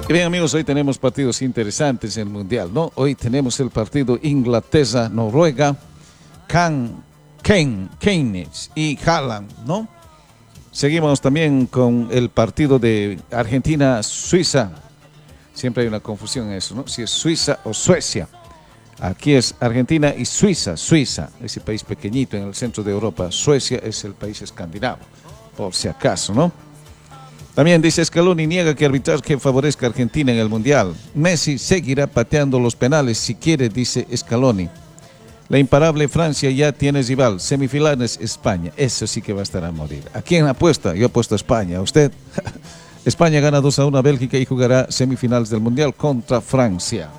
Y bien, amigos, hoy tenemos partidos interesantes en el Mundial, ¿no? Hoy tenemos el partido Inglaterra-Noruega, Keynes y Haaland, ¿no? Seguimos también con el partido de Argentina-Suiza. Siempre hay una confusión en eso, ¿no? Si es Suiza o Suecia. Aquí es Argentina y Suiza, ese país pequeñito en el centro de Europa. Suecia es el país escandinavo, por si acaso, ¿no? También dice Scaloni niega que arbitraje favorezca a Argentina en el Mundial. Messi seguirá pateando los penales si quiere, dice Scaloni. La imparable Francia ya tiene rival. Semifinales España. Eso sí que va a estar a morir. ¿A quién apuesta? Yo apuesto a España. ¿Usted? España gana 2-1 a Bélgica y jugará semifinales del Mundial contra Francia.